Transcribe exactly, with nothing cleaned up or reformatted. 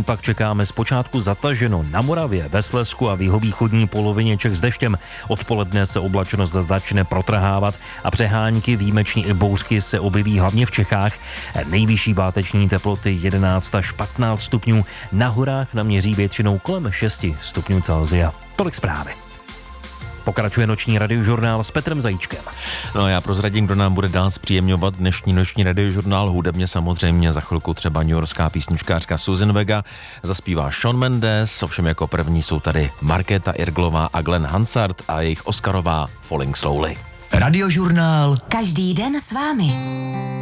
den pak čekáme zpočátku zataženo na Moravě, ve Slezsku a v jihovýchodní polovině Čech s deštěm. Odpoledne se oblačnost začne protrhávat a přehánky, výjimečně i bouřky se objeví hlavně v Čechách. Nejvyšší páteční teploty jedenáct až patnáct stupňů, na horách naměří většinou kolem šest stupňů Celsia. Tolik zprávy. Pokračuje noční radiožurnál s Petrem Zajíčkem. No já prozradím, kdo nám bude dál zpříjemňovat dnešní noční radiožurnál. Hudebně samozřejmě za chvilku třeba newyorská písničkářka Susan Vega, zaspívá Shawn Mendes, ovšem jako první jsou tady Markéta Irglová a Glenn Hansard a jejich Oscarová Falling Slowly. Radiožurnál. Každý den s vámi.